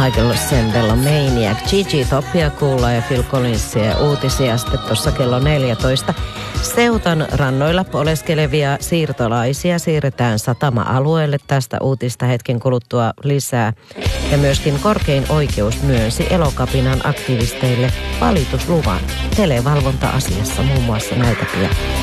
Michael Sendella Maniac. Gigi Toppia kuullaan ja Phil Collinsia uutisia sitten tuossa kello 14. Ceutan rannoilla oleskelevia siirtolaisia siirretään satama-alueelle. Tästä uutista hetken kuluttua lisää. Ja myöskin korkein oikeus myönsi Elokapinan aktivisteille valitusluvan televalvonta-asiassa, muun muassa näitä pian.